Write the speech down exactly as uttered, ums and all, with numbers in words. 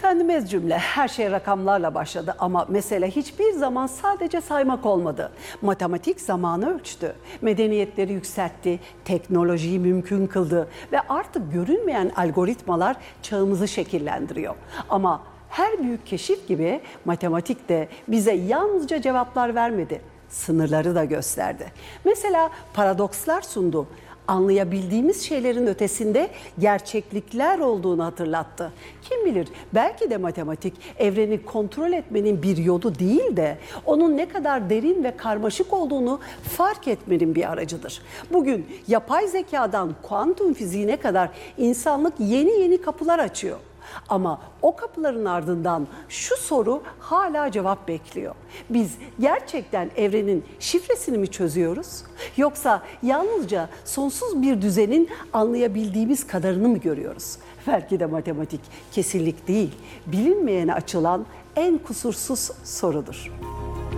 Tükenmez cümle, her şey rakamlarla başladı ama mesele hiçbir zaman sadece saymak olmadı. Matematik zamanı ölçtü, medeniyetleri yükseltti, teknolojiyi mümkün kıldı ve artık görünmeyen algoritmalar çağımızı şekillendiriyor. Ama her büyük keşif gibi matematik de bize yalnızca cevaplar vermedi, sınırları da gösterdi. Mesela paradokslar sundu. Anlayabildiğimiz şeylerin ötesinde gerçeklikler olduğunu hatırlattı. Kim bilir, belki de matematik evreni kontrol etmenin bir yolu değil de onun ne kadar derin ve karmaşık olduğunu fark etmenin bir aracıdır. Bugün yapay zekadan kuantum fiziğine kadar insanlık yeni yeni kapılar açıyor. Ama o kapıların ardından şu soru hala cevap bekliyor. Biz gerçekten evrenin şifresini mi çözüyoruz? Yoksa yalnızca sonsuz bir düzenin anlayabildiğimiz kadarını mı görüyoruz? Belki de matematik kesinlik değil, bilinmeyene açılan en kusursuz sorudur.